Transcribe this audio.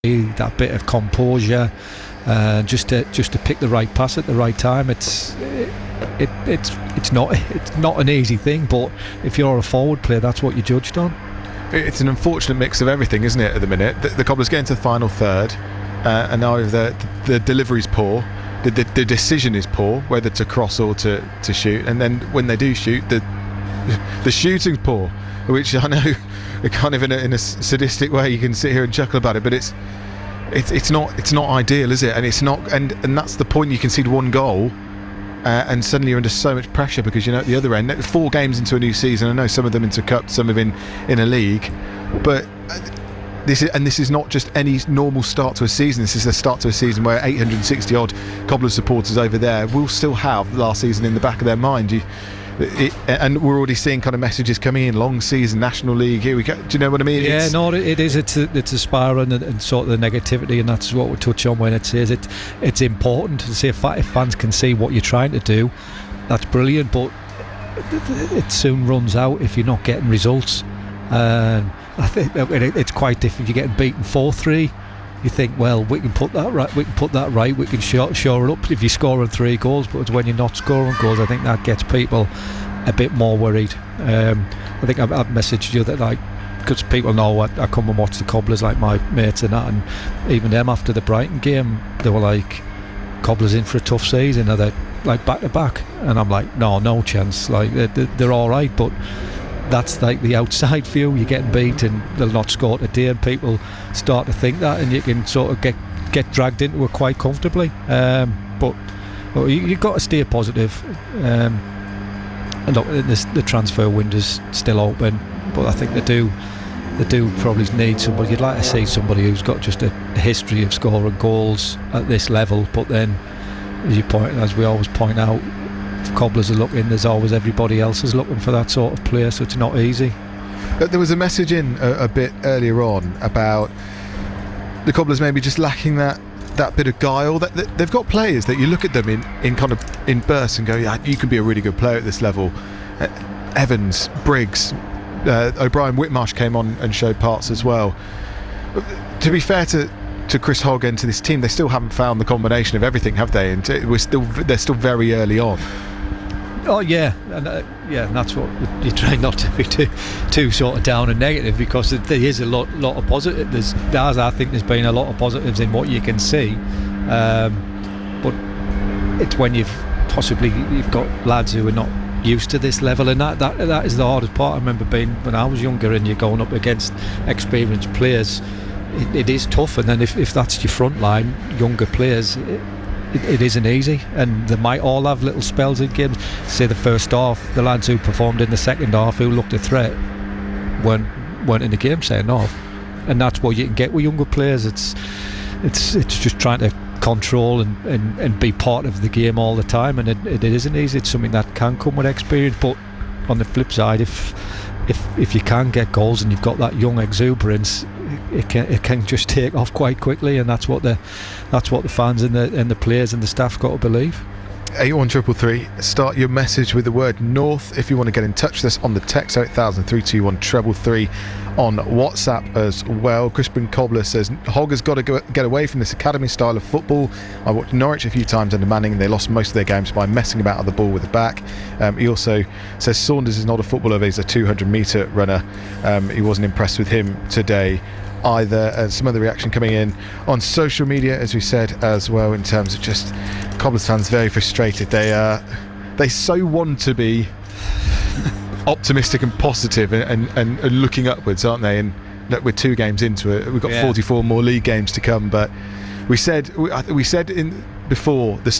that bit of composure, just to pick the right pass at the right time. It's not an easy thing, but if you're a forward player, that's what you're judged on. It's an unfortunate mix of everything, isn't it, at the minute? The Cobblers get into the final third, and now the delivery's poor, the decision is poor, whether to cross or to shoot, and then when they do shoot, the shooting's poor, which I know kind of in a sadistic way you can sit here and chuckle about it, but it's not ideal, is it? And it's not, and that's the point. You concede one goal, and suddenly you're under so much pressure because at the other end, 4 games into a new season. I know some of them into cup, some have been in a league, but this is not just any normal start to a season. This is the start to a season where 860 odd Cobblers supporters over there will still have last season in the back of their mind. And we're already seeing kind of messages coming in, long season, National League, here we go. Do you know what I mean? Yeah, it is. It's a spiral and sort of the negativity, and that's what we touch on when it says it's important to see if fans can see what you're trying to do. That's brilliant, but it soon runs out if you're not getting results. I think it's quite different. You're getting beaten 4-3. You think, well, we can put that right. We can shore it up if you're scoring 3 goals. But it's when you're not scoring goals, I think that gets people a bit more worried. I think I've messaged you that, because people know I come and watch the Cobblers, like my mates and that, and even them after the Brighton game, they were like, Cobblers in for a tough season. Are they back to back? And I'm like, no chance. They're all right, but that's like the outside view. You're getting beat and they'll not score today, and people start to think that, and you can sort of get dragged into it quite comfortably. But you've got to stay positive. And look, the transfer window's still open, but I think they do probably need somebody. You'd like to see somebody who's got just a history of scoring goals at this level. But then, as we always point out, if Cobblers are looking, there's always everybody else is looking for that sort of player, so it's not easy. There was a message in a bit earlier on about the Cobblers maybe just lacking that bit of guile. That they've got players that you look at them in bursts and go, yeah, you can be a really good player at this level. Evans, Briggs, O'Brien, Whitmarsh came on and showed parts as well. To be fair to Chris Hogg and to this team, they still haven't found the combination of everything, have they? And they're still very early on. Oh yeah, and that's what you try not to be too sort of down and negative, because there is a lot of positives. I think there's been a lot of positives in what you can see, but it's when you've got lads who are not used to this level, and that is the hardest part. I remember when I was younger and you're going up against experienced players. It is tough, and then if that's your front line, younger players, it isn't easy, and they might all have little spells in games. Say the first half, the lads who performed in the second half, who looked a threat, weren't in the game second half, and that's what you can get with younger players. It's just trying to control and be part of the game all the time, and it isn't easy. It's something that can come with experience, but on the flip side, if you can get goals and you've got that young exuberance, it can just take off quite quickly, and that's what the fans and the players and the staff got to believe. 81333. Start your message with the word North if you want to get in touch with us on the text 8000 321 333 on WhatsApp as well. Crispin Cobbler says Hogg has got to get away from this academy style of football. I watched Norwich a few times under Manning and they lost most of their games by messing about on the ball with the back. He also says Saunders is not a footballer, he's a 200 metre runner. He wasn't impressed with him today either. Some other reaction coming in on social media, as we said as well, in terms of just Cobblers fans very frustrated. They so want to be optimistic and positive and looking upwards, aren't they? And look, we're 2 games into it. We've got 44 more league games to come, but we said before the